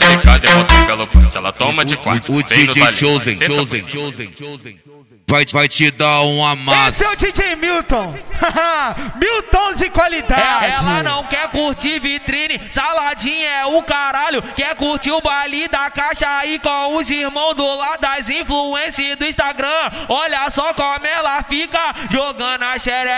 xereca, demonstra pelo punch. Ela toma de quatro. O DJ Chosen vai te dar um amasso. Esse é o DJ Milton. Milton de qualidade. Ela não quer curtir vitrine, saladinha é o caralho. Quer curtir o baile da caixa aí com os irmãos do lado das influências do Instagram. Olha só como ela fica jogando a xereca.